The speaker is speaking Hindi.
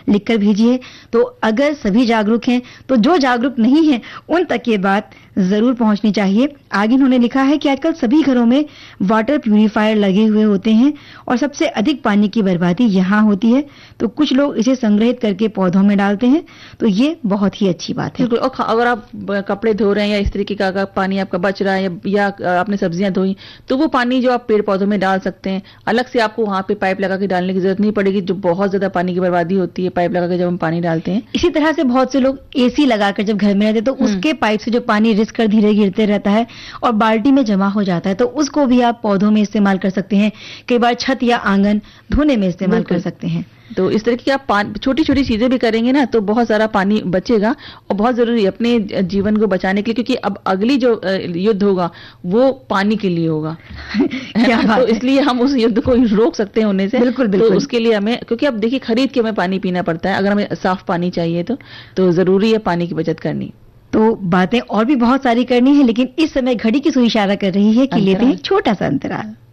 लिखकर भेजिए। तो अगर सभी जागरूक हैं तो जो जागरूक नहीं है उन तक ये बात जरूर पहुंचनी चाहिए। आगे उन्होंने लिखा है कि आजकल सभी घरों में वाटर प्यूरिफायर लगे हुए होते हैं और सबसे अधिक पानी की बर्बादी यहाँ होती है, तो कुछ लोग इसे संग्रहित करके पौधों में डालते हैं, तो ये बहुत ही अच्छी बात है। बिल्कुल। और अगर आप कपड़े धो रहे हैं या इस तरीके का अगर पानी आपका बच रहा है या आपने सब्जियां धोई, तो वो पानी जो आप पेड़ पौधों में डाल सकते हैं। अलग से आपको वहां पे पाइप लगा के डालने की जरूरत नहीं पड़ेगी, जो बहुत ज्यादा पानी की बर्बादी होती है पाइप लगा के जब हम पानी डालते हैं। इसी तरह से बहुत से लोग एसी लगाकर जब घर में रहते हैं तो उसके पाइप से जो पानी रिस कर धीरे गिरते रहता है और बाल्टी में जमा हो जाता है, तो उसको भी आप पौधों में इस्तेमाल कर सकते हैं। कई बार छत या आंगन धोने में इस्तेमाल कर सकते हैं। तो इस तरह की आप छोटी छोटी चीजें भी करेंगे ना, तो बहुत सारा पानी बचेगा और बहुत जरूरी है अपने जीवन को बचाने के लिए, क्योंकि अब अगली जो युद्ध होगा वो पानी के लिए होगा। क्या बात तो है? इसलिए हम उस युद्ध को रोक सकते हैं होने से। बिल्कुल बिल्कुल। तो उसके लिए हमें, क्योंकि अब देखिए खरीद के हमें पानी पीना पड़ता है, अगर हमें साफ पानी चाहिए तो जरूरी है पानी की बचत करनी। तो बातें और भी बहुत सारी करनी है, लेकिन इस समय घड़ी की सुई इशारा कर रही है कि लेते हैं छोटा सा अंतराल।